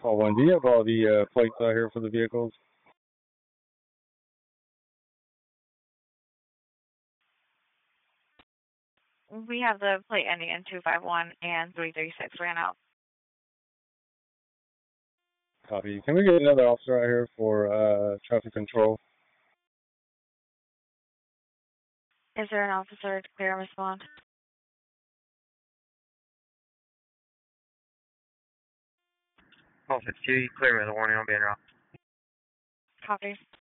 Call 1, do you have all the plates out here for the vehicles? We have the plate ending in 251 and 336 ran out. Copy. Can we get another officer out here for traffic control? Is there an officer to clear and respond? Officer 2, you clear with a warning on being off. Copy.